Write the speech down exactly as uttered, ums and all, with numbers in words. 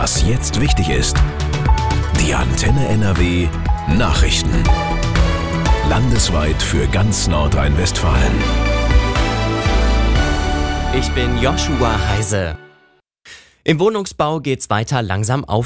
Was jetzt wichtig ist. Die Antenne N R W Nachrichten. Landesweit für ganz Nordrhein-Westfalen. Ich bin Joshua Heise. Im Wohnungsbau geht's weiter langsam auf.